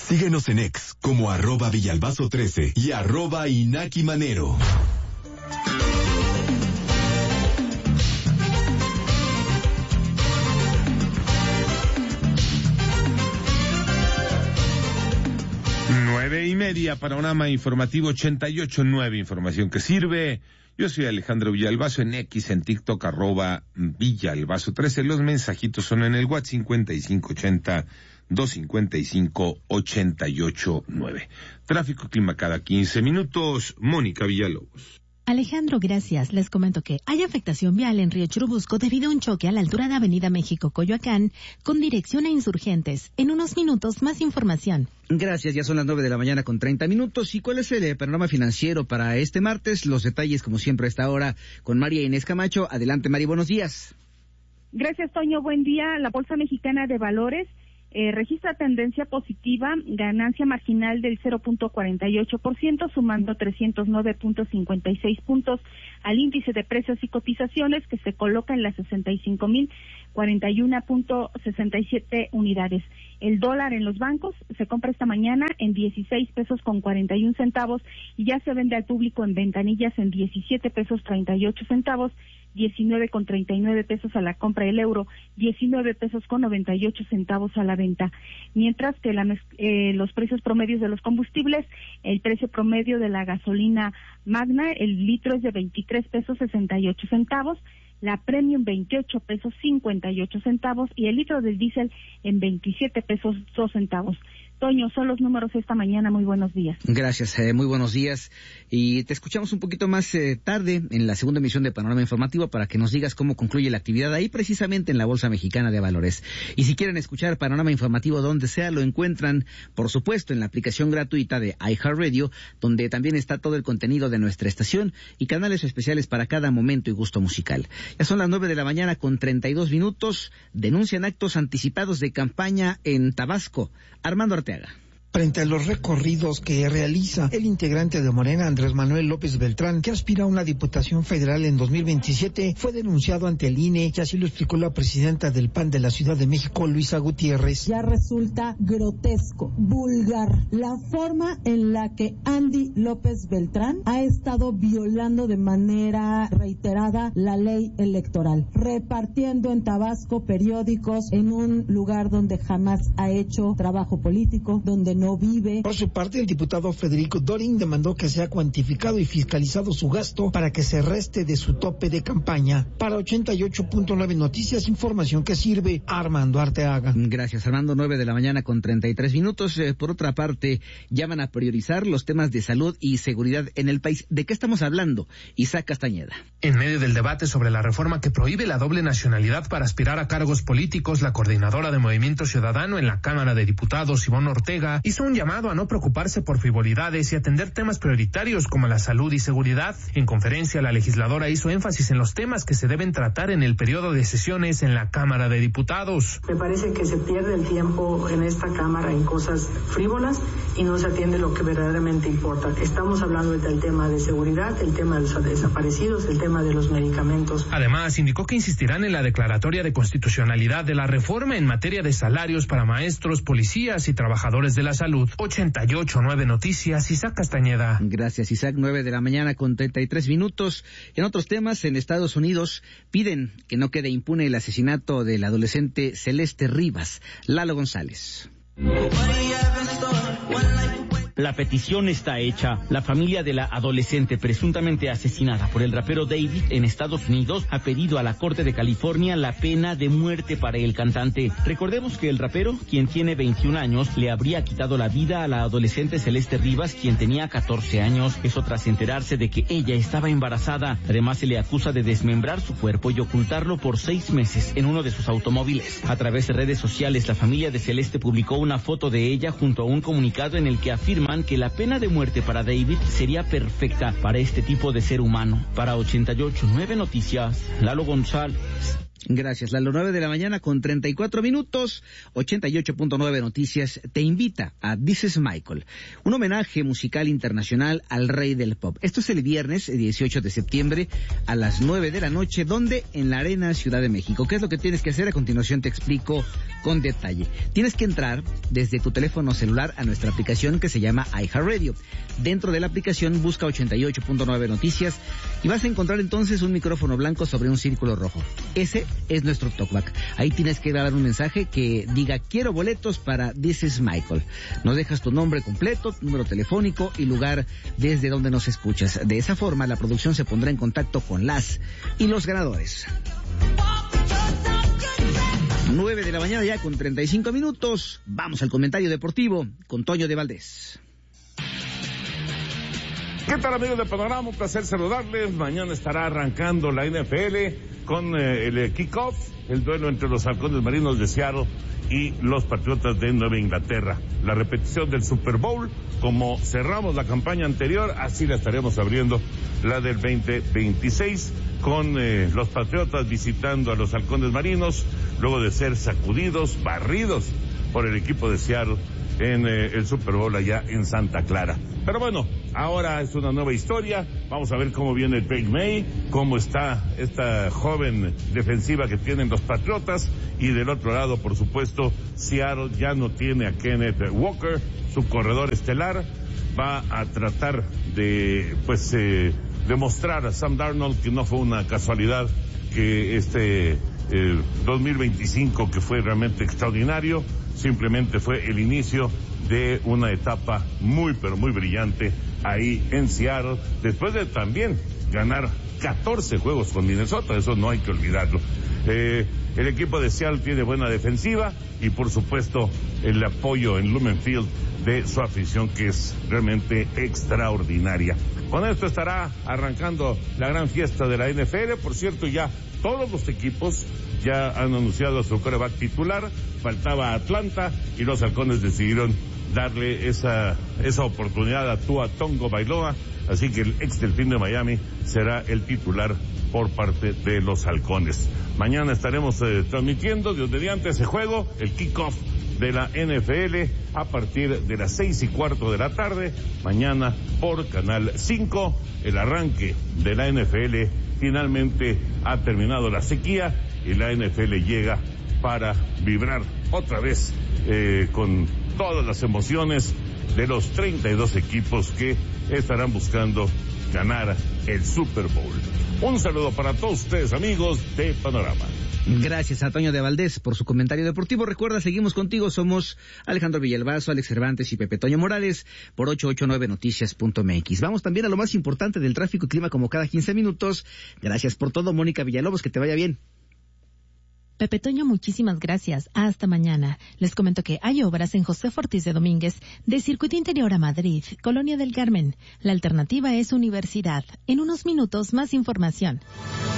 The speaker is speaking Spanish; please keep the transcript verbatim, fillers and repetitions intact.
Síguenos en X como arroba Villalbazo trece y arroba Inaki Manero. Nueve y media, panorama informativo ochenta y ocho punto nueve, información que sirve. Yo soy Alejandro Villalbazo, en X, en TikTok, arroba Villalbazo trece. Los mensajitos son en el WhatsApp cincuenta y cinco ochenta, doscientos cincuenta y cinco, ochenta y ocho nueve. Tráfico y clima cada quince minutos. Mónica Villalobos. Alejandro, gracias. Les comento que hay afectación vial en Río Churubusco debido a un choque a la altura de Avenida México Coyoacán con dirección a Insurgentes. En unos minutos, más información. Gracias, ya son las nueve de la mañana con treinta minutos. ¿Y cuál es el panorama financiero para este martes? Los detalles, como siempre, a esta hora con María Inés Camacho. Adelante, María, buenos días. Gracias, Toño. Buen día. La Bolsa Mexicana de Valores Eh, registra tendencia positiva, ganancia marginal del cero punto cuarenta y ocho por ciento, sumando trescientos nueve punto cincuenta y seis puntos al índice de precios y cotizaciones, que se coloca en las sesenta y cinco mil cuarenta y uno punto sesenta y siete unidades. El dólar en los bancos se compra esta mañana en dieciséis pesos con cuarenta y un centavos y ya se vende al público en ventanillas en diecisiete pesos treinta y ocho centavos, diecinueve con treinta y nueve pesos a la compra del euro, diecinueve pesos con noventa y ocho centavos a la venta. Mientras que la, eh, los precios promedios de los combustibles, el precio promedio de la gasolina Magna, el litro es de veintitrés pesos sesenta y ocho centavos, la Premium veintiocho pesos cincuenta y ocho centavos y el litro del diésel en veintisiete pesos dos centavos. Toño, son los números esta mañana. Muy buenos días. Gracias, eh, muy buenos días. Y te escuchamos un poquito más eh, tarde en la segunda emisión de Panorama Informativo para que nos digas cómo concluye la actividad ahí precisamente en la Bolsa Mexicana de Valores. Y si quieren escuchar Panorama Informativo donde sea, lo encuentran, por supuesto, en la aplicación gratuita de iHeartRadio, donde también está todo el contenido de nuestra estación y canales especiales para cada momento y gusto musical. Ya son las nueve de la mañana con treinta y dos minutos. Denuncian actos anticipados de campaña en Tabasco. Armando Arteaga. Frente a los recorridos que realiza el integrante de Morena, Andrés Manuel López Beltrán, que aspira a una diputación federal en dos mil veintisiete, fue denunciado ante el I N E, y así lo explicó la presidenta del P A N de la Ciudad de México, Luisa Gutiérrez. Ya resulta grotesco, vulgar, la forma en la que Andy López Beltrán ha estado violando de manera reiterada la ley electoral, repartiendo en Tabasco periódicos en un lugar donde jamás ha hecho trabajo político, donde no vive. Por su parte, el diputado Federico Dorin demandó que sea cuantificado y fiscalizado su gasto para que se reste de su tope de campaña. Para ochenta y ocho punto nueve Noticias, información que sirve, Armando Arteaga. Gracias, Armando. Nueve de la mañana con treinta y tres minutos. Eh, por otra parte, llaman a priorizar los temas de salud y seguridad en el país. ¿De qué estamos hablando? Isaac Castañeda. En medio del debate sobre la reforma que prohíbe la doble nacionalidad para aspirar a cargos políticos, la coordinadora de Movimiento Ciudadano en la Cámara de Diputados, Ivonne Ortega, hizo un llamado a no preocuparse por frivolidades y atender temas prioritarios como la salud y seguridad. En conferencia, la legisladora hizo énfasis en los temas que se deben tratar en el periodo de sesiones en la Cámara de Diputados. Me parece que se pierde el tiempo en esta Cámara en cosas frívolas y no se atiende lo que verdaderamente importa. Estamos hablando del tema de seguridad, el tema de los desaparecidos, el tema de los medicamentos. Además, indicó que insistirán en la declaratoria de constitucionalidad de la reforma en materia de salarios para maestros, policías y trabajadores de la salud. ochenta y ocho punto nueve Noticias, Isaac Castañeda. Gracias, Isaac. Nueve de la mañana con treinta y tres minutos. En otros temas, en Estados Unidos piden que no quede impune el asesinato del adolescente Celeste Rivas. Lalo González. La petición está hecha. La familia de la adolescente presuntamente asesinada por el rapero David en Estados Unidos ha pedido a la Corte de California la pena de muerte para el cantante. Recordemos que el rapero, quien tiene veintiún años, le habría quitado la vida a la adolescente Celeste Rivas, quien tenía catorce años. Eso tras enterarse de que ella estaba embarazada. Además, se le acusa de desmembrar su cuerpo y ocultarlo por seis meses en uno de sus automóviles. A través de redes sociales, la familia de Celeste publicó una foto de ella junto a un comunicado en el que afirma que la pena de muerte para David sería perfecta para este tipo de ser humano. Para ochenta y ocho punto nueve Noticias, Lalo González. Gracias. Las nueve de la mañana con treinta y cuatro minutos, ochenta y ocho punto nueve Noticias te invita a This is Michael, un homenaje musical internacional al rey del pop. Esto es el viernes dieciocho de septiembre a las nueve de la noche, donde en la Arena Ciudad de México. ¿Qué es lo que tienes que hacer? A continuación te explico con detalle. Tienes que entrar desde tu teléfono celular a nuestra aplicación que se llama iHeartRadio. Dentro de la aplicación busca ochenta y ocho punto nueve Noticias y vas a encontrar entonces un micrófono blanco sobre un círculo rojo. Ese es nuestro talkback. Ahí tienes que dar un mensaje que diga quiero boletos para This is Michael. Nos dejas tu nombre completo, número telefónico y lugar desde donde nos escuchas. De esa forma la producción se pondrá en contacto con las y los ganadores. nueve de la mañana ya con treinta y cinco minutos. Vamos al comentario deportivo con Toño de Valdés. ¿Qué tal, amigos de Panorama? Un placer saludarles. Mañana estará arrancando la N F L con eh, el kickoff, el duelo entre los Halcones Marinos de Seattle y los Patriotas de Nueva Inglaterra. La repetición del Super Bowl, como cerramos la campaña anterior, así la estaremos abriendo la del veinte veintiséis, con eh, los Patriotas visitando a los Halcones Marinos, luego de ser sacudidos, barridos por el equipo de Seattle en eh, el Super Bowl allá en Santa Clara. Pero bueno, ahora es una nueva historia. Vamos a ver cómo viene el Drake May, cómo está esta joven defensiva que tienen los Patriotas. Y del otro lado, por supuesto, Seattle ya no tiene a Kenneth Walker, su corredor estelar. Va a tratar de, pues, eh, demostrar a Sam Darnold que no fue una casualidad, que este eh, dos mil veinticinco, que fue realmente extraordinario, simplemente fue el inicio de una etapa muy, pero muy brillante ahí en Seattle, después de también ganar catorce juegos con Minnesota, eso no hay que olvidarlo. Eh, el equipo de Seattle tiene buena defensiva y, por supuesto, el apoyo en Lumen Field de su afición, que es realmente extraordinaria. Con esto estará arrancando la gran fiesta de la N F L. Por cierto, ya todos los equipos ya han anunciado a su quarterback titular. Faltaba Atlanta y los Halcones decidieron darle esa esa oportunidad a Tua Tagovailoa, así que el ex delfín de Miami será el titular por parte de los Halcones. Mañana estaremos eh, transmitiendo, Dios mediante, ese juego, el kickoff de la N F L, a partir de las seis y cuarto de la tarde, mañana por Canal cinco. El arranque de la N F L, finalmente ha terminado la sequía y la N F L llega para vibrar otra vez eh, con todas las emociones de los treinta y dos equipos que estarán buscando ganar el Super Bowl. Un saludo para todos ustedes, amigos de Panorama. Gracias a Toño de Valdés por su comentario deportivo. Recuerda, seguimos contigo, somos Alejandro Villalbazo, Alex Cervantes y Pepe Toño Morales por ochocientos ochenta y nueve noticias punto m x. Vamos también a lo más importante del tráfico y clima, como cada quince minutos. Gracias por todo, Mónica Villalobos, que te vaya bien. Pepe Toño, muchísimas gracias. Hasta mañana. Les comento que hay obras en José Ortiz de Domínguez, de Circuito Interior a Madrid, Colonia del Carmen. La alternativa es Universidad. En unos minutos, más información.